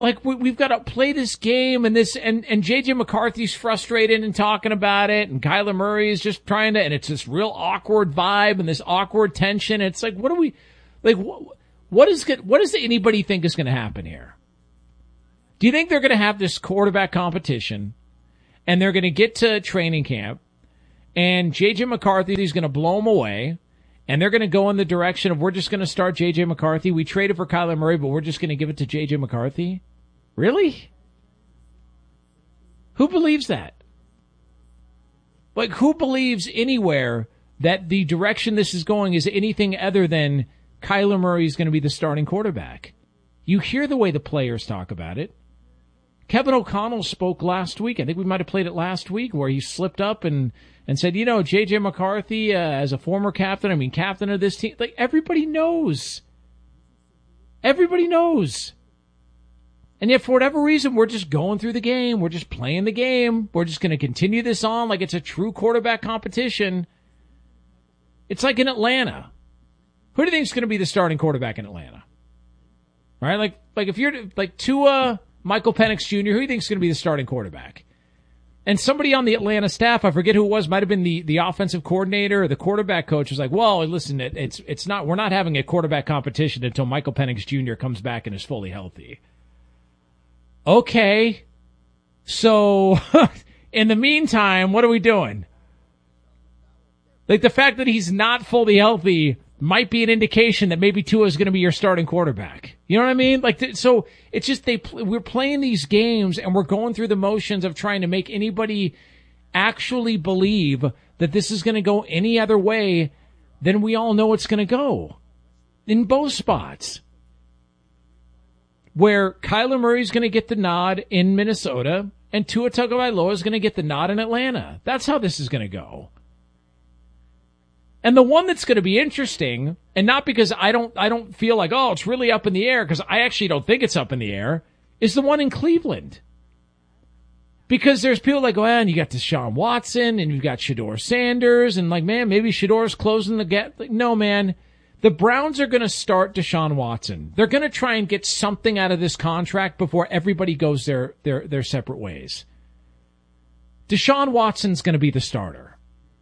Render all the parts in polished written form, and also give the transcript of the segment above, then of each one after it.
Like, we've got to play this game, and J.J. McCarthy's frustrated and talking about it, and Kyler Murray is just trying to, and it's this real awkward vibe and this awkward tension. It's like, what does anybody think is going to happen here? Do you think they're going to have this quarterback competition, and they're going to get to training camp, and J.J. McCarthy is going to blow them away, and they're going to go in the direction of, we're just going to start J.J. McCarthy. We traded for Kyler Murray, but we're just going to give it to J.J. McCarthy? Really? Who believes that? Like, who believes anywhere that the direction this is going is anything other than Kyler Murray is going to be the starting quarterback? You hear the way the players talk about it. Kevin O'Connell spoke last week. I think we might have played it last week, where he slipped up and said, J.J. McCarthy, as a former captain, captain of this team. Like, everybody knows. Everybody knows. And yet, for whatever reason, we're just going through the game. We're just playing the game. We're just going to continue this on like it's a true quarterback competition. It's like in Atlanta. Who do you think is going to be the starting quarterback in Atlanta? Right? Like if you're like Tua, Michael Penix Jr., who do you think is going to be the starting quarterback? And somebody on the Atlanta staff, I forget who it was, might have been the offensive coordinator or the quarterback coach, was like, well, listen, it's not, we're not having a quarterback competition until Michael Penix Jr. comes back and is fully healthy. Okay, so in the meantime, what are we doing? Like, the fact that he's not fully healthy might be an indication that maybe Tua is going to be your starting quarterback. You know what I mean? Like, so it's just we're playing these games and we're going through the motions of trying to make anybody actually believe that this is going to go any other way than we all know it's going to go in both spots. Where Kyler Murray's going to get the nod in Minnesota and Tua Tagovailoa is going to get the nod in Atlanta. That's how this is going to go. And the one that's going to be interesting, and not because I don't feel like, oh, it's really up in the air, because I actually don't think it's up in the air, is the one in Cleveland. Because there's people like, and you got Deshaun Watson, and you've got Shedeur Sanders, and like, man, maybe Shedeur's closing the gap. Like, no, man. The Browns are going to start Deshaun Watson. They're going to try and get something out of this contract before everybody goes their separate ways. Deshaun Watson's going to be the starter.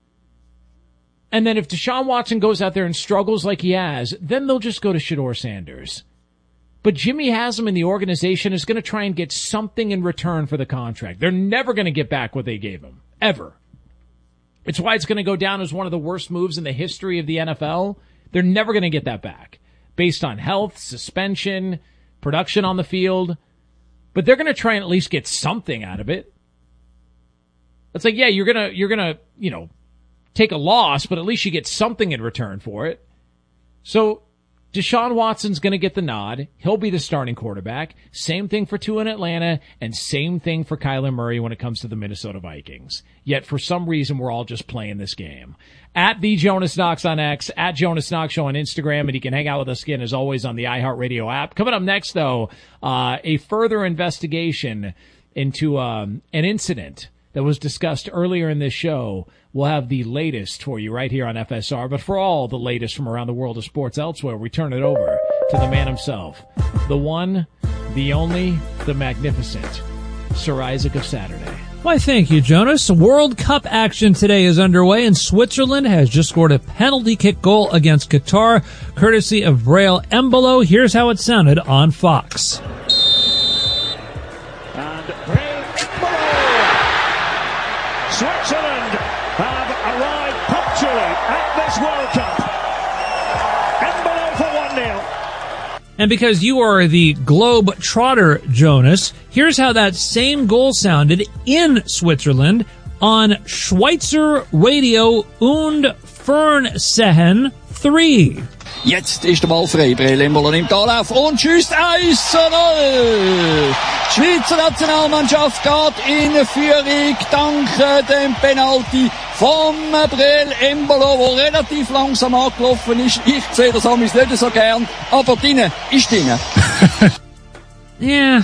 And then if Deshaun Watson goes out there and struggles like he has, then they'll just go to Shedeur Sanders. But Jimmy Haslam and the organization is going to try and get something in return for the contract. They're never going to get back what they gave him. Ever. It's why it's going to go down as one of the worst moves in the history of the NFL. They're never going to get that back based on health, suspension, production on the field. But they're going to try and at least get something out of it. It's like, yeah, you're going to, take a loss, but at least you get something in return for it. So Deshaun Watson's going to get the nod. He'll be the starting quarterback. Same thing for Tua in Atlanta, and same thing for Kyler Murray when it comes to the Minnesota Vikings. Yet for some reason, we're all just playing this game. At the Jonas Knox on X, at Jonas Knox Show on Instagram, and you can hang out with us again as always on the iHeartRadio app. Coming up next, though, a further investigation into an incident that was discussed earlier in this show. We'll have the latest for you right here on FSR. But for all the latest from around the world of sports elsewhere, we turn it over to the man himself, the one, the only, the magnificent Sir Isaac of Saturday. Why, thank you, Jonas. World Cup action today is underway, and Switzerland has just scored a penalty kick goal against Qatar, courtesy of Breel Embolo. Here's how it sounded on Fox. And Breel Embolo! Switzerland have arrived punctually at this World Cup. Embolo for 1-0. And because you are the globe trotter, Jonas, here's how that same goal sounded in Switzerland on Schweizer Radio und Fernsehen 3. Jetzt ist der Ball frei. Breel Embolo nimmt Anlauf und schießt 1-0. Die Schweizer Nationalmannschaft geht in Führung dank dem Penalty vom Breel Embolo, der relativ langsam angelaufen ist. Ich sehe das amigs nicht so gern, aber drinnen ist drinnen. Yeah,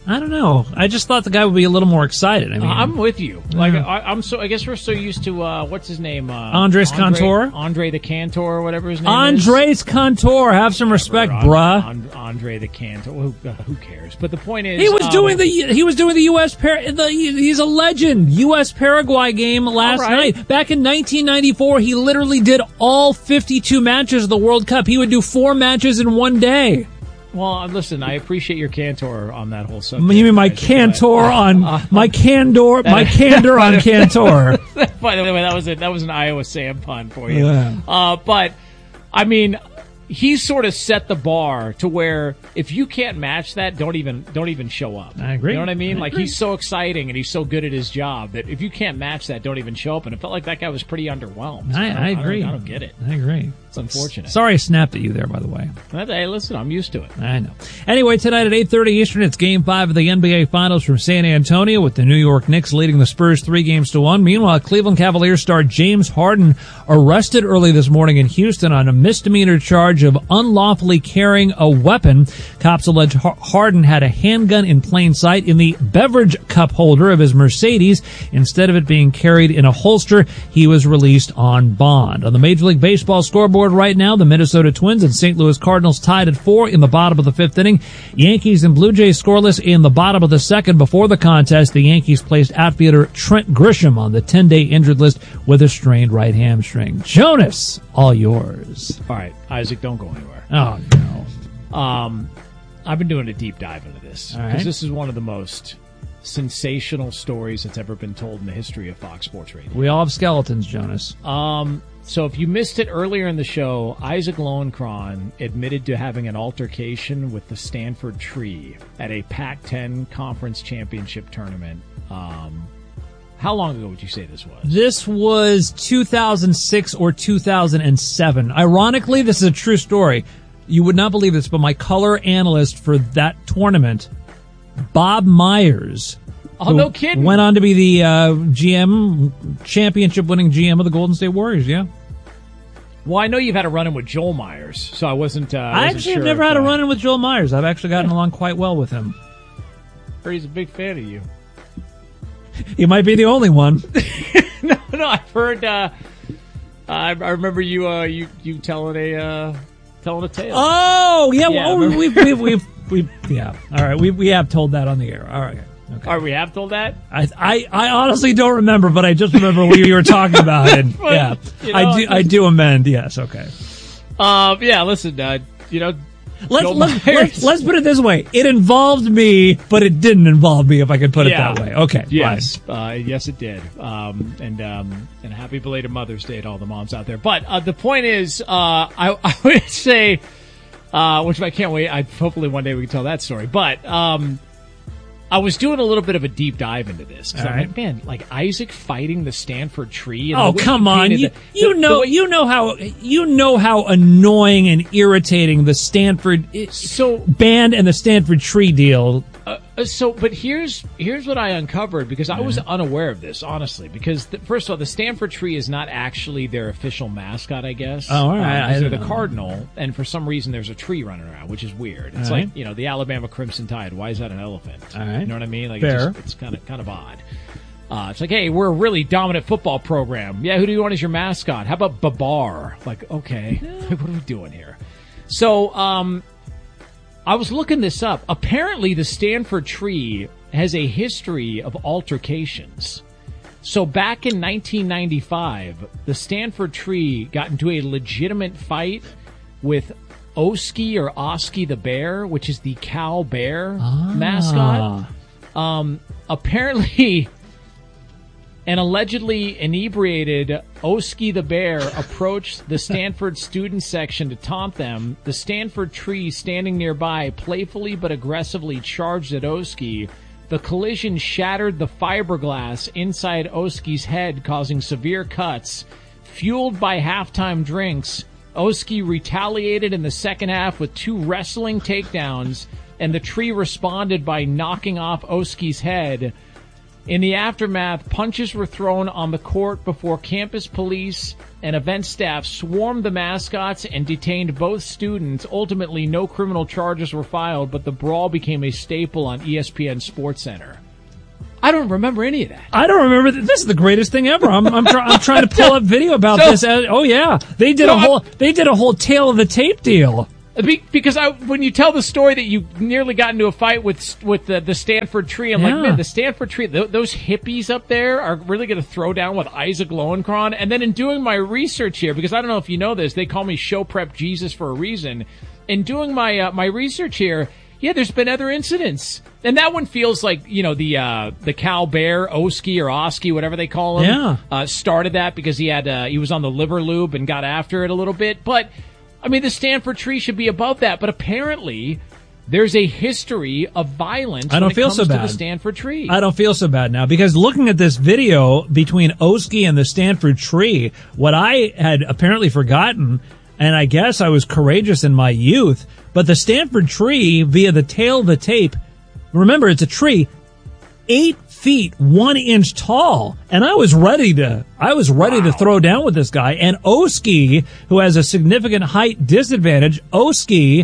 I don't know. I just thought the guy would be a little more excited. I mean, I'm with you. Like I guess we're so used to what's his name? Andres Cantor? Andre the Cantor, or whatever his name Andres Cantor. Have some respect, bruh. Andre the Cantor. Who cares? But the point is, he was doing the U.S. He's a legend. U.S. Paraguay game last night. Back in 1994, he literally did all 52 matches of the World Cup. He would do 4 matches in one day. Well, listen, I appreciate your cantor on that whole subject. You mean my cantor on my candor on cantor? By the way, that was an Iowa Sam pun for you. Yeah. But I mean, he sort of set the bar to where if you can't match that, don't even show up. I agree. You know what I mean? Like he's so exciting and he's so good at his job that if you can't match that, don't even show up. And it felt like that guy was pretty underwhelmed. I agree. I don't get it. I agree. It's unfortunate. Sorry I snapped at you there, by the way. Hey, listen, I'm used to it. I know. Anyway, tonight at 8:30 Eastern, it's Game 5 of the NBA Finals from San Antonio with the New York Knicks leading the Spurs 3-1. Meanwhile, Cleveland Cavaliers star James Harden arrested early this morning in Houston on a misdemeanor charge of unlawfully carrying a weapon. Cops allege Harden had a handgun in plain sight in the beverage cup holder of his Mercedes. Instead of it being carried in a holster, he was released on bond. On the Major League Baseball scoreboard right now, the Minnesota Twins and St. Louis Cardinals tied at 4 in the bottom of the 5th inning. Yankees and Blue Jays scoreless in the bottom of the 2nd. Before the contest, the Yankees placed outfielder Trent Grisham on the 10-day injured list with a strained right hamstring. Jonas, all yours. All right, Isaac, don't go anywhere. Oh, no. I've been doing a deep dive into this because right. this is one of the most sensational stories that's ever been told in the history of Fox Sports Radio. We all have skeletons, Jonas. So if you missed it earlier in the show, Isaac Lowenkron admitted to having an altercation with the Stanford Tree at a Pac-10 Conference Championship tournament. How long ago would you say this was? This was 2006 or 2007. Ironically, this is a true story. You would not believe this, but my color analyst for that tournament, Bob Myers, oh, no kidding, went on to be the GM, championship-winning GM of the Golden State Warriors, yeah. Well, I know you've had a run-in with Joel Myers, so I wasn't I actually have never had a run-in with Joel Myers. I've actually gotten along quite well with him. He's a big fan of you. He might be the only one. No, I've heard. I remember you telling a tale. Oh, yeah. Yeah, We've yeah. All right, we have told that on the air. All right. Okay. All right, we have told that? I honestly don't remember, but I just remember what you were talking about. And, yeah, you know, I do amend. Yes, okay. Yeah. Listen, let's put it this way: it involved me, but it didn't involve me. If I could put it that way. Okay. Yes. Yes, it did. And happy belated Mother's Day to all the moms out there. But the point is, I would say, which I can't wait. Hopefully one day we can tell that story. But I was doing a little bit of a deep dive into this because I'm like, man, like Isaac fighting the Stanford Tree. And come on, you know how annoying and irritating the Stanford band and the Stanford Tree deal. But here's what I uncovered because I was unaware of this, honestly. Because first of all, the Stanford Tree is not actually their official mascot, I guess. Oh, all right. They're the Cardinal, and for some reason there's a tree running around, which is weird. It's like the Alabama Crimson Tide. Why is that an elephant? All right. You know what I mean? Like fair. It's kind of odd. It's like, hey, we're a really dominant football program. Yeah, who do you want as your mascot? How about Babar? Like, okay, what are we doing here? So, I was looking this up. Apparently, the Stanford Tree has a history of altercations. So back in 1995, the Stanford Tree got into a legitimate fight with Oski or Oski the bear, which is the cow bear mascot. Apparently, an allegedly inebriated Oski the bear approached the Stanford student section to taunt them. The Stanford Tree, standing nearby, playfully but aggressively charged at Oski. The collision shattered the fiberglass inside Oski's head, causing severe cuts. Fueled by halftime drinks, Oski retaliated in the second half with 2 wrestling takedowns, and the Tree responded by knocking off Oski's head. In the aftermath, punches were thrown on the court before campus police and event staff swarmed the mascots and detained both students. Ultimately, no criminal charges were filed, but the brawl became a staple on ESPN SportsCenter. I don't remember any of that. I don't remember. This is the greatest thing ever. I'm trying to pull up video about this. Oh yeah, they did a whole tail of the tape deal. Because when you tell the story that you nearly got into a fight with the Stanford Tree, I'm like, man, the Stanford Tree, those hippies up there are really going to throw down with Isaac Lowenkron. And then in doing my research here, because I don't know if you know this, they call me Show Prep Jesus for a reason. In doing my research here, yeah, there's been other incidents. And that one feels like, the Cal Bear, Oski or Oski, whatever they call him, started that because he was on the liver lube and got after it a little bit. But I mean, the Stanford Tree should be above that, but apparently there's a history of violence when it comes to the Stanford Tree. I don't feel so bad now, because looking at this video between Oski and the Stanford Tree, what I had apparently forgotten, and I guess I was courageous in my youth, but the Stanford Tree, via the tail of the tape, remember, it's a tree, 8 feet, 1 inch tall. And I was ready to throw down with this guy. And Oski, who has a significant height disadvantage, Oski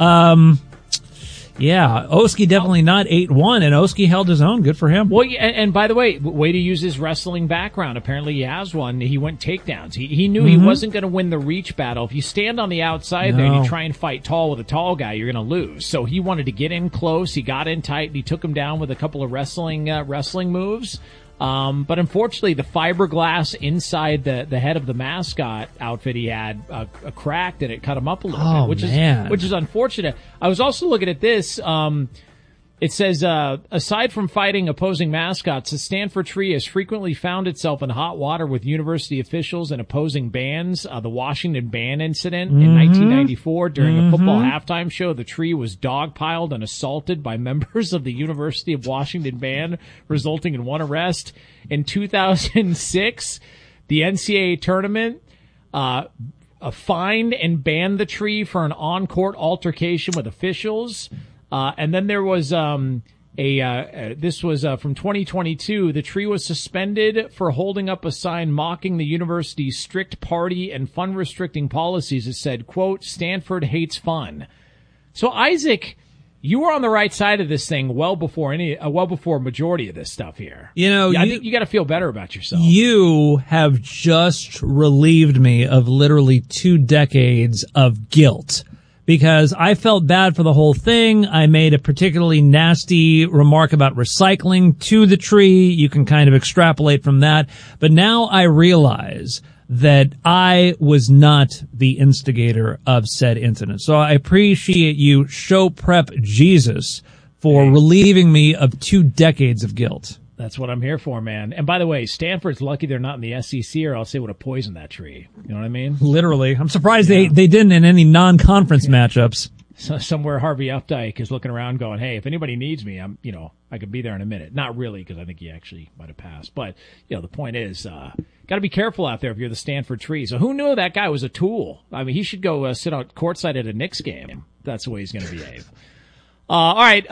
definitely not 8'1", and Oski held his own. Good for him. Well, and by the way to use his wrestling background. Apparently he has one. He went takedowns. He knew he wasn't going to win the reach battle. If you stand on the outside there and you try and fight tall with a tall guy, you're going to lose. So he wanted to get in close. He got in tight, and he took him down with a couple of wrestling moves. But unfortunately, the fiberglass inside the head of the mascot outfit he had cracked, and it cut him up a little bit, which is unfortunate. I was also looking at this. It says, aside from fighting opposing mascots, the Stanford Tree has frequently found itself in hot water with university officials and opposing bands. The Washington Band incident in 1994, during a football halftime show, the tree was dogpiled and assaulted by members of the University of Washington Band, resulting in 1 arrest. In 2006, the NCAA tournament fined and banned the tree for an on-court altercation with officials. And then there was this was from 2022. The tree was suspended for holding up a sign mocking the university's strict party and fun restricting policies. It said, quote, "Stanford hates fun." So Isaac, you were on the right side of this thing well before majority of this stuff here. I think you got to feel better about yourself. You have just relieved me of literally 2 decades of guilt, because I felt bad for the whole thing. I made a particularly nasty remark about recycling to the tree. You can kind of extrapolate from that. But now I realize that I was not the instigator of said incident. So I appreciate you, Show Prep Jesus, for relieving me of 2 decades of guilt. That's what I'm here for, man. And by the way, Stanford's lucky they're not in the SEC, or else they would have poisoned that tree. You know what I mean? Literally. I'm surprised they didn't in any non-conference matchups. So somewhere Harvey Updike is looking around going, hey, if anybody needs me, I could be there in a minute. Not really, because I think he actually might have passed. But, the point is, got to be careful out there if you're the Stanford Tree. So who knew that guy was a tool? I mean, he should go sit out courtside at a Knicks game. That's the way he's going to behave. All right.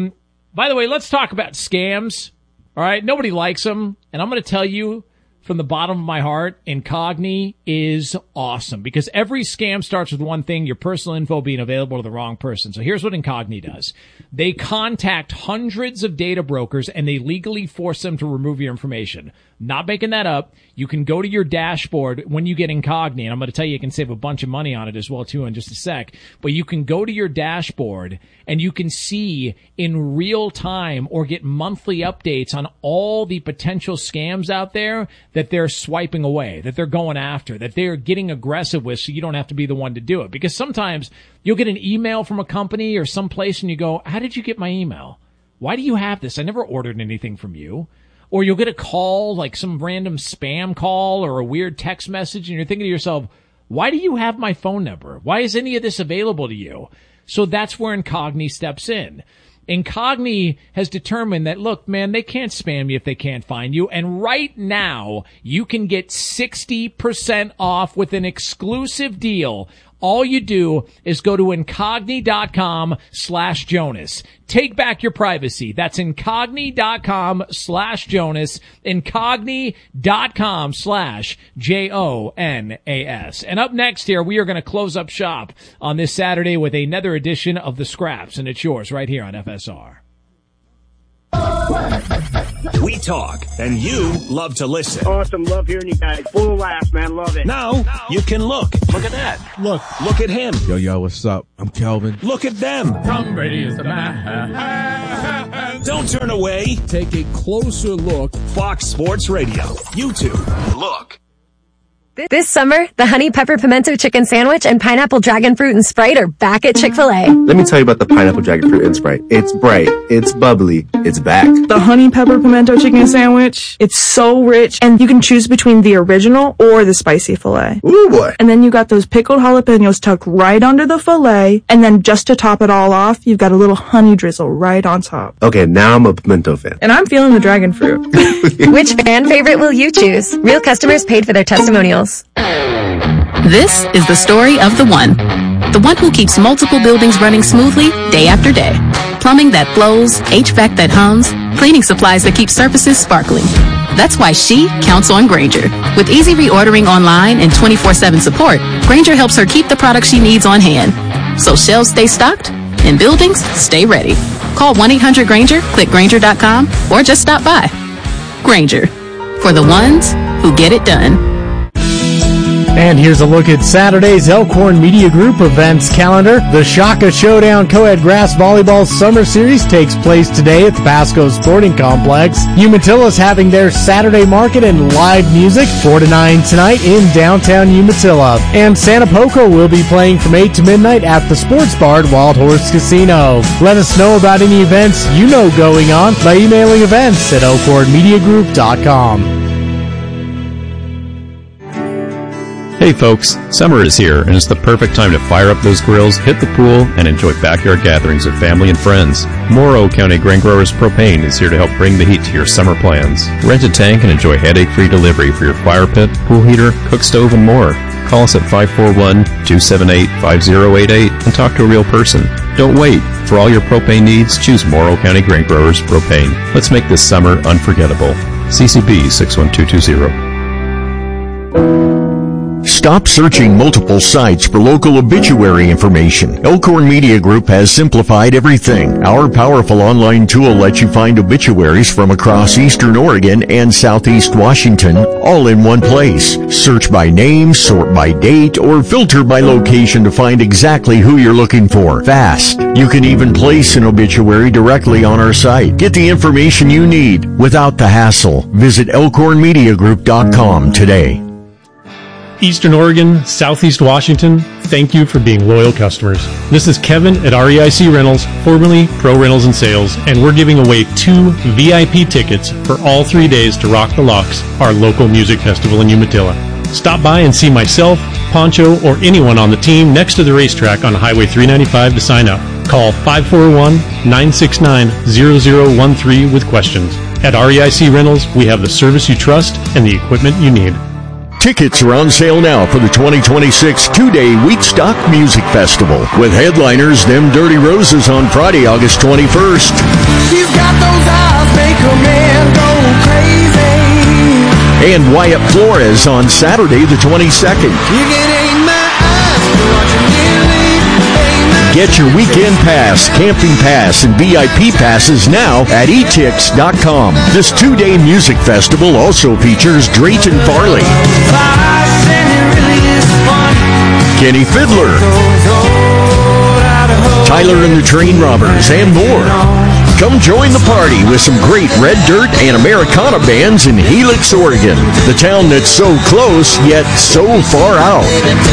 By the way, let's talk about scams. All right, nobody likes them, and I'm going to tell you from the bottom of my heart, Incogni is awesome, because every scam starts with one thing: your personal info being available to the wrong person. So here's what Incogni does. They contact hundreds of data brokers, and they legally force them to remove your information. Not making that up. You can go to your dashboard when you get Incogni, and I'm going to tell you can save a bunch of money on it as well, too, in just a sec. But you can go to your dashboard, and you can see in real time or get monthly updates on all the potential scams out there that they're swiping away, that they're going after, that they're getting aggressive with, so you don't have to be the one to do it. Because sometimes you'll get an email from a company or someplace, and you go, how did you get my email? Why do you have this? I never ordered anything from you. Or you'll get a call, like some random spam call or a weird text message, and you're thinking to yourself, why do you have my phone number? Why is any of this available to you? So that's where Incogni steps in. Incogni has determined that, look, man, they can't spam you if they can't find you. And right now, you can get 60% off with an exclusive deal All you do is go to incogni.com/Jonas. Take back your privacy. That's incogni.com/Jonas. Incogni.com/JONAS. And up next here, we are going to close up shop on this Saturday with another edition of The Scraps, and it's yours right here on FSR. We talk, and you love to listen. Awesome. Love hearing you guys. Full of laughs, man. Love it. Now, you can look. Look at that. Look at him. Yo, what's up? I'm Kelvin. Look at them. Tom Brady is the man. Don't turn away. Take a closer look. Fox Sports Radio. YouTube. Look. This summer, the Honey Pepper Pimento Chicken Sandwich and Pineapple Dragon Fruit and Sprite are back at Chick-fil-A. Let me tell you about the Pineapple Dragon Fruit and Sprite. It's bright, it's bubbly, it's back. The Honey Pepper Pimento Chicken Sandwich, it's so rich, and you can choose between the original or the spicy filet. Ooh, boy. And then you got those pickled jalapenos tucked right under the filet, and then just to top it all off, you've got a little honey drizzle right on top. Okay, now I'm a pimento fan. And I'm feeling the dragon fruit. Which fan favorite will you choose? Real customers paid for their testimonials. This is the story of the one who keeps multiple buildings running smoothly day after day. Plumbing that flows, HVAC that hums, cleaning supplies that keep surfaces sparkling. That's why she counts on Grainger. With easy reordering online and 24/7 support, Grainger helps her keep the products she needs on hand. So shelves stay stocked and buildings stay ready. Call 1-800-GRAINGER, click Grainger.com, or just stop by. Grainger, for the ones who get it done. And here's a look at Saturday's Elkhorn Media Group events calendar. The Shaka Showdown Co-Ed Grass Volleyball Summer Series takes place today at the Pasco Sporting Complex. Umatilla is having their Saturday market and live music 4 to 9 tonight in downtown Umatilla. And Santa Poco will be playing from 8 to midnight at the Sports Bar at Wild Horse Casino. Let us know about any events you know going on by emailing events@elkhornmediagroup.com. Hey folks, summer is here and it's the perfect time to fire up those grills, hit the pool, and enjoy backyard gatherings with family and friends. Morrow County Grain Growers Propane is here to help bring the heat to your summer plans. Rent a tank and enjoy headache-free delivery for your fire pit, pool heater, cook stove, and more. Call us at 541-278-5088 and talk to a real person. Don't wait. For all your propane needs, choose Morrow County Grain Growers Propane. Let's make this summer unforgettable. CCB 61220. Stop searching multiple sites for local obituary information. Elkhorn Media Group has simplified everything. Our powerful online tool lets you find obituaries from across Eastern Oregon and Southeast Washington, all in one place. Search by name, sort by date, or filter by location to find exactly who you're looking for. Fast. You can even place an obituary directly on our site. Get the information you need without the hassle. Visit elkhornmediagroup.com today. Eastern Oregon, Southeast Washington, thank you for being loyal customers. This is Kevin at REIC Rentals, formerly Pro Rentals and Sales, and we're giving away 2 VIP tickets for all 3 days to Rock the Locks, our local music festival in Umatilla. Stop by and see myself, Poncho, or anyone on the team next to the racetrack on Highway 395 to sign up. Call 541-969-0013 with questions. At REIC Rentals, we have the service you trust and the equipment you need. Tickets are on sale now for the 2026 two-day Wheatstock Music Festival with headliners Them Dirty Roses on Friday, August 21st. She's got those eyes, make a man go crazy. And Wyatt Flores on Saturday, the 22nd. You can aim my eyes, but you nearly Get your weekend pass, camping pass, and VIP passes now at etix.com. This two-day music festival also features Drayton Farley, Kenny Fiddler, Tyler and the Train Robbers, and more. Come join the party with some great Red Dirt and Americana bands in Helix, Oregon, the town that's so close yet so far out.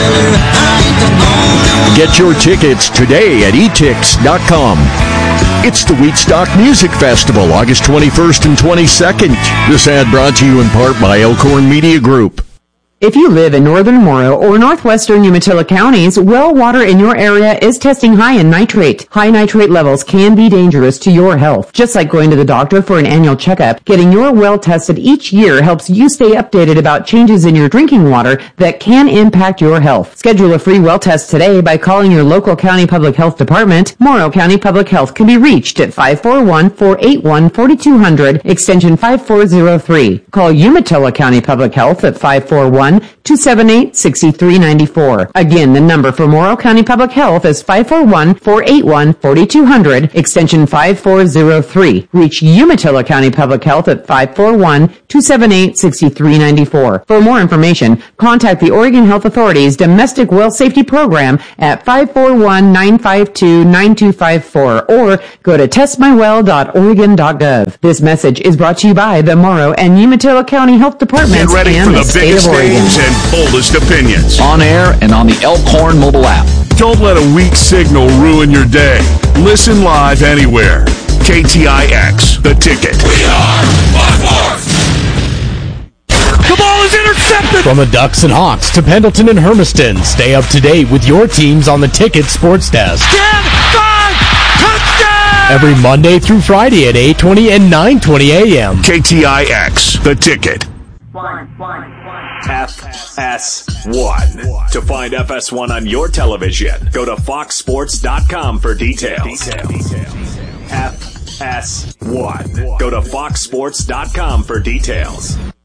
Get your tickets today at etix.com. It's the Wheatstock Music Festival, August 21st and 22nd. This ad brought to you in part by Elkhorn Media Group. If you live in northern Morrow or northwestern Umatilla counties, well water in your area is testing high in nitrate. High nitrate levels can be dangerous to your health. Just like going to the doctor for an annual checkup, getting your well tested each year helps you stay updated about changes in your drinking water that can impact your health. Schedule a free well test today by calling your local county public health department. Morrow County Public Health can be reached at 541-481-4200, extension 5403. Call Umatilla County Public Health at 541-278-6394. Again, the number for Morrow County Public Health is 541-481-4200, extension 5403. Reach Umatilla County Public Health at 541-278-6394. For more information, contact the Oregon Health Authority's Domestic Well Safety Program at 541-952-9254 or go to testmywell.oregon.gov. This message is brought to you by the Morrow and Umatilla County Health Departments Get ready and for the the state biggest of Oregon. names and boldest opinions. On air and on the Elkhorn mobile app. Don't let a weak signal ruin your day. Listen live anywhere. KTIX, The Ticket. We are The ball is intercepted! From the Ducks and Hawks to Pendleton and Hermiston, stay up to date with your teams on the Ticket Sports Desk. 10, 5, touchdown! Every Monday through Friday at 8:20 and 9:20 a.m. KTIX, The Ticket. FS1. To find FS1 on your television, go to foxsports.com for details. FS1. Go to foxsports.com for details.